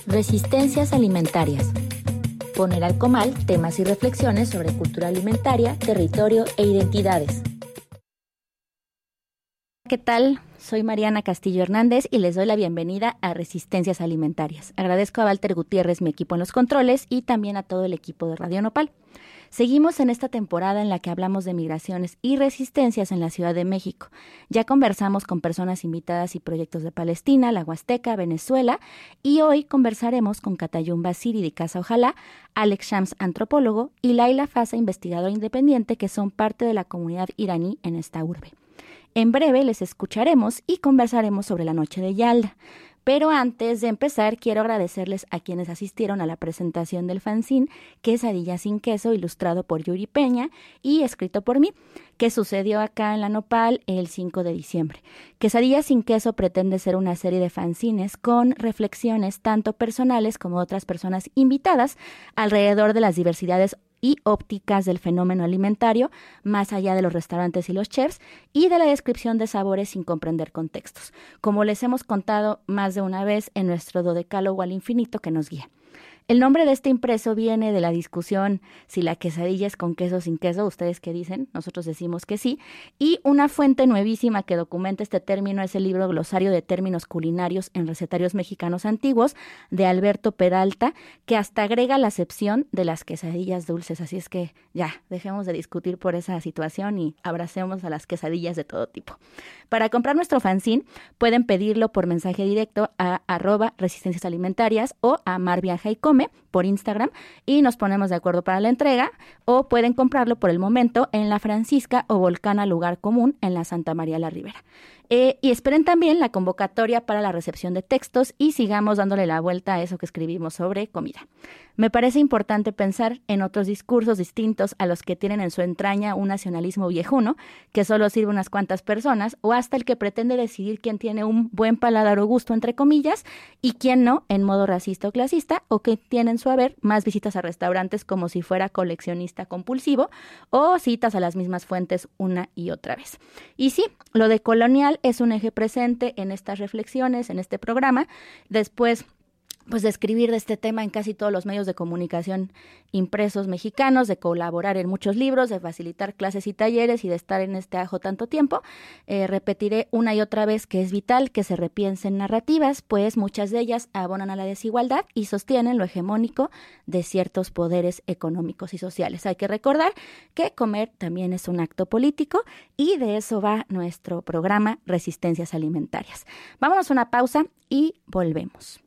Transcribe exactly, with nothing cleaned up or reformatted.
Resistencias alimentarias. Poner al comal temas y reflexiones sobre cultura alimentaria, territorio e identidades. ¿Qué tal? Soy Mariana Castillo Hernández y les doy la bienvenida a Resistencias Alimentarias. Agradezco a Walter Gutiérrez, mi equipo en los controles, y también a todo el equipo de Radio Nopal. Seguimos en esta temporada en la que hablamos de migraciones y resistencias en la Ciudad de México. Ya conversamos con personas invitadas y proyectos de Palestina, la Huasteca, Venezuela, y hoy conversaremos con Katayumba Siri de Casa Ojalá, Alex Shams, antropólogo, y Laila Fasa, investigadora independiente, que son parte de la comunidad iraní en esta urbe. En breve les escucharemos y conversaremos sobre la noche de Yalda. Pero antes de empezar, quiero agradecerles a quienes asistieron a la presentación del fanzine Quesadilla sin queso, ilustrado por Yuri Peña y escrito por mí, que sucedió acá en la Nopal el cinco de diciembre. Quesadilla sin queso pretende ser una serie de fanzines con reflexiones tanto personales como de otras personas invitadas alrededor de las diversidades y ópticas del fenómeno alimentario, más allá de los restaurantes y los chefs, y de la descripción de sabores sin comprender contextos, como les hemos contado más de una vez en nuestro dodecálogo al infinito que nos guía. El nombre de este impreso viene de la discusión si la quesadilla es con queso o sin queso. ¿Ustedes qué dicen? Nosotros decimos que sí. Y una fuente nuevísima que documenta este término es el libro Glosario de Términos Culinarios en Recetarios Mexicanos Antiguos de Alberto Peralta, que hasta agrega la acepción de las quesadillas dulces. Así es que ya, dejemos de discutir por esa situación y abracemos a las quesadillas de todo tipo. Para comprar nuestro fanzine pueden pedirlo por mensaje directo a arroba resistencias alimentarias o a Mar Viaja y Come por Instagram y nos ponemos de acuerdo para la entrega, o pueden comprarlo por el momento en La Francisca o Volcana Lugar Común en la Santa María la Ribera. Eh, y esperen también la convocatoria para la recepción de textos y sigamos dándole la vuelta a eso que escribimos sobre comida. Me parece importante pensar en otros discursos distintos a los que tienen en su entraña un nacionalismo viejuno que solo sirve a unas cuantas personas, o hasta el que pretende decidir quién tiene un buen paladar o gusto, entre comillas, y quién no, en modo racista o clasista, o que tiene en su haber más visitas a restaurantes como si fuera coleccionista compulsivo, o citas a las mismas fuentes una y otra vez. Y sí, lo de colonial es un eje presente en estas reflexiones, en este programa. Después pues de escribir de este tema en casi todos los medios de comunicación impresos mexicanos, de colaborar en muchos libros, de facilitar clases y talleres y de estar en este ajo tanto tiempo, eh, repetiré una y otra vez que es vital que se repiensen narrativas, pues muchas de ellas abonan a la desigualdad y sostienen lo hegemónico de ciertos poderes económicos y sociales. Hay que recordar que comer también es un acto político y de eso va nuestro programa Resistencias Alimentarias. Vámonos a una pausa y volvemos.